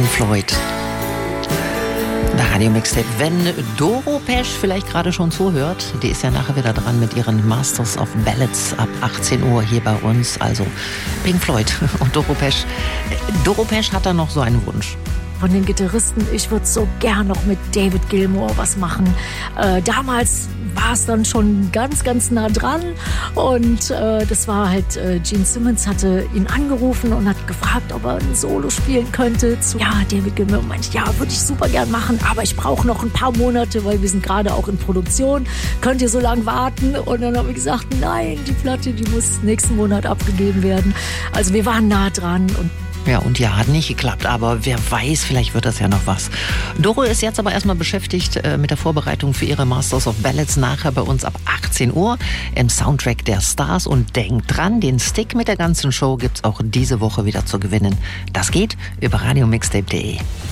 Pink Floyd. Der Radio-Mixtape. Wenn Doro Pesch vielleicht gerade schon zuhört, die ist ja nachher wieder dran mit ihren Masters of Ballads ab 18 Uhr hier bei uns. Also Pink Floyd und Doro Pesch. Doro Pesch hat da noch so einen Wunsch. Von den Gitarristen, ich würde so gern noch mit David Gilmour was machen. Damals war es dann schon ganz, ganz nah dran und das war halt, Gene Simmons hatte ihn angerufen und hat gefragt, ob er ein Solo spielen könnte. Ja, David Gilmour meinte, ja, würde ich super gern machen, aber ich brauche noch ein paar Monate, weil wir sind gerade auch in Produktion. Könnt ihr so lange warten? Und dann habe ich gesagt, nein, die Platte, die muss nächsten Monat abgegeben werden. Also wir waren nah dran und ja, und ja, hat nicht geklappt, aber wer weiß, vielleicht wird das ja noch was. Doro ist jetzt aber erstmal beschäftigt mit der Vorbereitung für ihre Masters of Ballads nachher bei uns ab 18 Uhr im Soundtrack der Stars. Und denkt dran, den Stick mit der ganzen Show gibt's auch diese Woche wieder zu gewinnen. Das geht über radiomixtape.de.